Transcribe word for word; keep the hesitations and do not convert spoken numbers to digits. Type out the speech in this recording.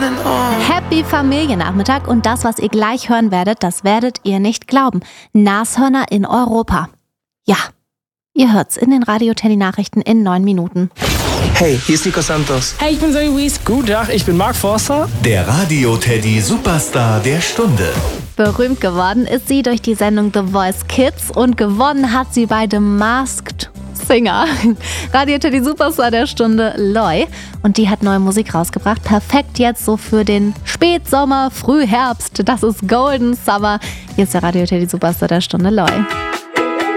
Happy Familiennachmittag und das, was ihr gleich hören werdet, das werdet ihr nicht glauben. Nashörner in Europa. Ja, ihr hört's in den Radio-Teddy-Nachrichten in neun Minuten. Hey, hier ist Nico Santos. Hey, ich bin Zoe Wies. Guten Tag, ich bin Mark Forster. Der Radio-Teddy Superstar der Stunde. Berühmt geworden ist sie durch die Sendung The Voice Kids und gewonnen hat sie bei The Masked Singer. Radio-Teddy Superstar der Stunde, Loi. Und die hat neue Musik rausgebracht. Perfekt jetzt so für den Spätsommer, Frühherbst. Das ist Golden Summer. Hier ist der Radio-Teddy Superstar der Stunde, Loi.